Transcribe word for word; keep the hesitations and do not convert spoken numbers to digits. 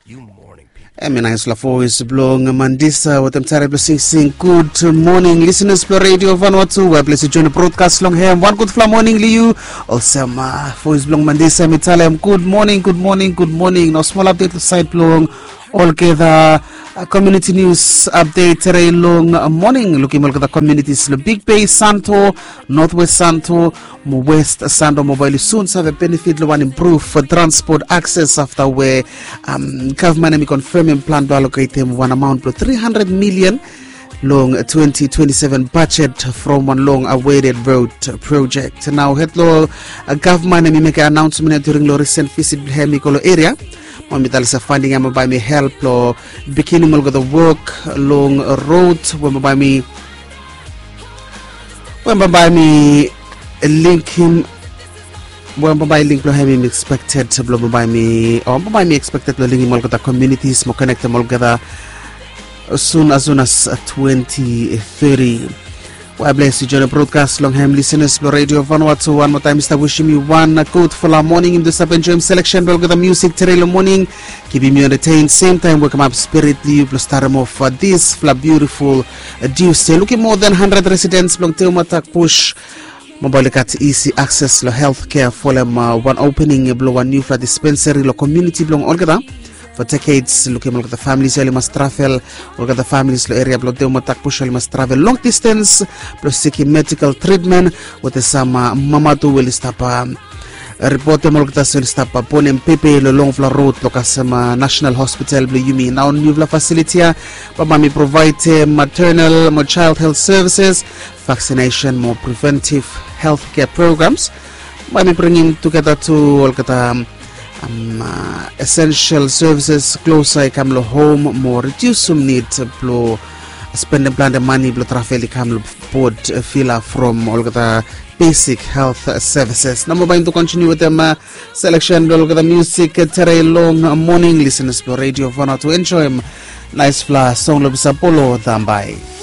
You morning people. Emina isla voice blong Mandisa with them terrible sing sing good morning listeners per radio Vanuatu web let's join the broadcast long here one good fla morning liu also ma voice blong Mandisa mitalem good morning good morning good morning no small update to side blong all together uh, community news update today long uh, morning looking at the communities the Big Bay Santo Northwest Santo West Santo mobile soon have a benefit one improve for transport access after where um, government confirming plan to allocate them one amount for three hundred million long twenty twenty-seven budget from one long awaited road project. Now hello uh, government and make an announcement during the recent visit Hemikolo area. Mamital sa funding am by me help lo beginning mo the work long road when by me when by me link him when by link lo him expected to blow by me or by me expected lo link mo the communities mo connect mo gather as soon as soon as twenty thirty. I bless you, join the broadcast long ham listeners for Radio Vanuatu. One more time, Mister wishing you one good for the morning in the Sabenjoim selection. We'll get the music today in the morning, keeping you entertained. Same time, welcome up Spirit Liu plus Taramo for this for beautiful Tuesday. Looking more than one hundred residents long Teomatak push mobile cat easy access lo healthcare for them uh, one opening blow one new flat dispensary lo community belong all together. For decades, looking at the families, you must travel. Look at the families, the area, blood, they push, you must travel long distance, plus seeking medical treatment. With the sama Mamadu will stop. Report them all the will stop. Ponem Pepe, the long floor road, look at some national hospital, you mean now new facility. But mami provide maternal, more child health services, vaccination, more preventive healthcare programs. Mami bringing together to all the Um, uh, essential services closer come lo home more reduce some need to spend the plan the money blo travel come board filler from all the basic health services. Now we're going to continue with them uh, selection all the music today long morning listeners for Radio Vanuatu to enjoy nice fla song lo bisa polo dambai.